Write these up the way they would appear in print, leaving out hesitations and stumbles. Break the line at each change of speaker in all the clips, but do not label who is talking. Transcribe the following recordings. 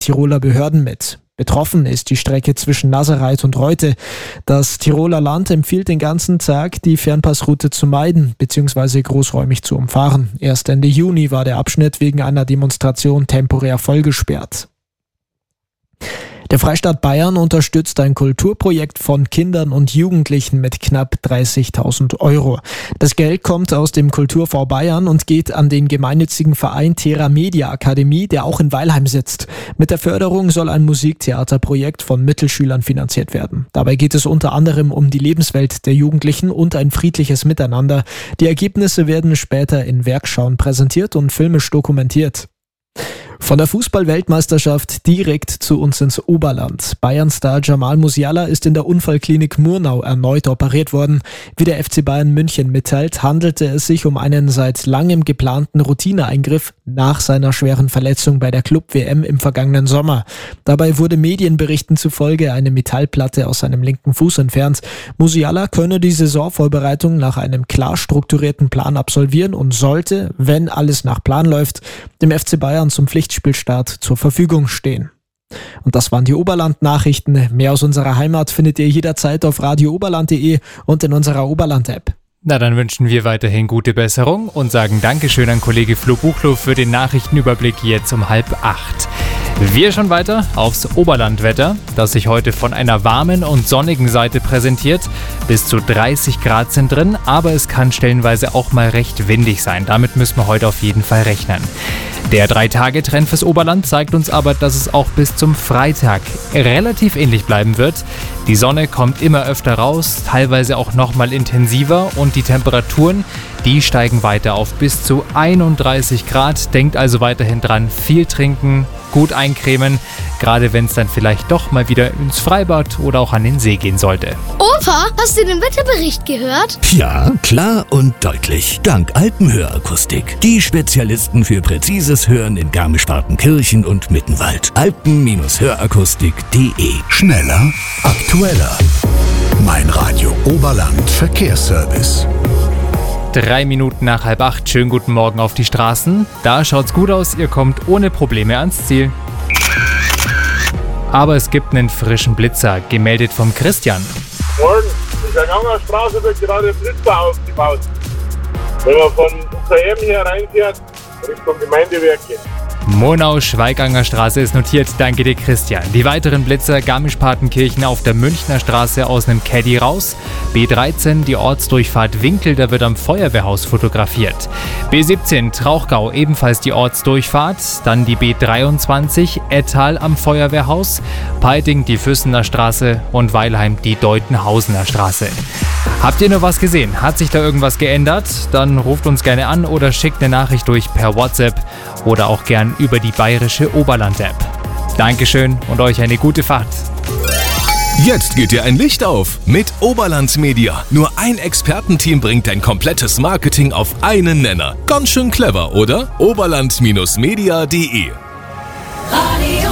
Tiroler Behörden mit. Betroffen ist die Strecke zwischen Nazareth und Reute. Das Tiroler Land empfiehlt den ganzen Tag, die Fernpassroute zu meiden bzw. großräumig zu umfahren. Erst Ende Juni war der Abschnitt wegen einer Demonstration temporär vollgesperrt. Der Freistaat Bayern unterstützt ein Kulturprojekt von Kindern und Jugendlichen mit knapp 30.000 €. Das Geld kommt aus dem Kulturfonds Bayern und geht an den gemeinnützigen Verein Terra Media Akademie, der auch in Weilheim sitzt. Mit der Förderung soll ein Musiktheaterprojekt von Mittelschülern finanziert werden. Dabei geht es unter anderem um die Lebenswelt der Jugendlichen und ein friedliches Miteinander. Die Ergebnisse werden später in Werkschauen präsentiert und filmisch dokumentiert. Von der Fußball-Weltmeisterschaft direkt zu uns ins Oberland. Bayern-Star Jamal Musiala ist in der Unfallklinik Murnau erneut operiert worden. Wie der FC Bayern München mitteilt, handelte es sich um einen seit langem geplanten Routineeingriff nach seiner schweren Verletzung bei der Club-WM im vergangenen Sommer. Dabei wurde Medienberichten zufolge eine Metallplatte aus seinem linken Fuß entfernt. Musiala könne die Saisonvorbereitung nach einem klar strukturierten Plan absolvieren und sollte, wenn alles nach Plan läuft, dem FC Bayern zum Pflichtspielstart zur Verfügung stehen. Und das waren die Oberland-Nachrichten. Mehr aus unserer Heimat findet ihr jederzeit auf radiooberland.de und in unserer Oberland-App.
Na, dann wünschen wir weiterhin gute Besserung und sagen Dankeschön an Kollege Flo Buchloh für den Nachrichtenüberblick jetzt um 7:30. Wir schon weiter aufs Oberlandwetter, das sich heute von einer warmen und sonnigen Seite präsentiert. Bis zu 30 Grad sind drin, aber es kann stellenweise auch mal recht windig sein. Damit müssen wir heute auf jeden Fall rechnen. Der 3-Tage-Trend fürs Oberland zeigt uns aber, dass es auch bis zum Freitag relativ ähnlich bleiben wird. Die Sonne kommt immer öfter raus, teilweise auch nochmal intensiver und die Temperaturen, die steigen weiter auf bis zu 31 Grad. Denkt also weiterhin dran, viel trinken, gut eincremen, gerade wenn es dann vielleicht doch mal wieder ins Freibad oder auch an den See gehen sollte.
Opa, hast du den Wetterbericht gehört?
Ja, klar und deutlich. Dank Alpenhörakustik. Die Spezialisten für präzises Hören in Garmisch-Partenkirchen und Mittenwald. Alpen-Hörakustik.de.
Schneller, aktueller. Mein Radio Oberland Verkehrsservice.
3 Minuten nach 7:30. Schönen guten Morgen auf die Straßen. Da schaut's gut aus, ihr kommt ohne Probleme ans Ziel. Aber es gibt einen frischen Blitzer, gemeldet vom Christian.
Morgen, in der Gangerstraße wird gerade ein Blitzer aufgebaut. Wenn man von UKM hier reinfährt, Richtung Gemeindewerke.
Murnau-Schweiganger Straße ist notiert, danke dir Christian. Die weiteren Blitzer Garmisch-Partenkirchen auf der Münchner Straße aus einem Caddy raus. B13, die Ortsdurchfahrt Winkel, da wird am Feuerwehrhaus fotografiert. B17, Trauchgau, ebenfalls die Ortsdurchfahrt. Dann die B23, Ettal am Feuerwehrhaus. Peiting, die Füssener Straße und Weilheim, die Deutenhausener Straße. Habt ihr noch was gesehen? Hat sich da irgendwas geändert? Dann ruft uns gerne an oder schickt eine Nachricht durch per WhatsApp oder auch gern über die bayerische Oberland-App. Dankeschön und euch eine gute Fahrt.
Jetzt geht dir ein Licht auf mit Oberland Media. Nur ein Expertenteam bringt dein komplettes Marketing auf einen Nenner. Ganz schön clever, oder? Oberland-media.de.
Radio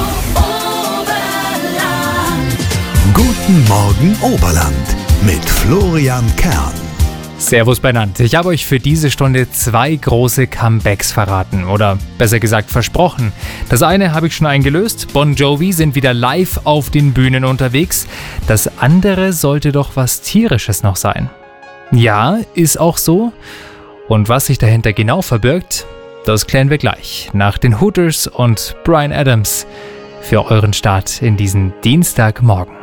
Oberland.
Guten Morgen Oberland mit Florian Kern.
Servus beieinander. Ich habe euch für diese Stunde 2 große Comebacks verraten oder besser gesagt versprochen. Das eine habe ich schon eingelöst. Bon Jovi sind wieder live auf den Bühnen unterwegs. Das andere sollte doch was Tierisches noch sein. Ja, ist auch so. Und was sich dahinter genau verbirgt, das klären wir gleich nach den Hooters und Bryan Adams für euren Start in diesen Dienstagmorgen.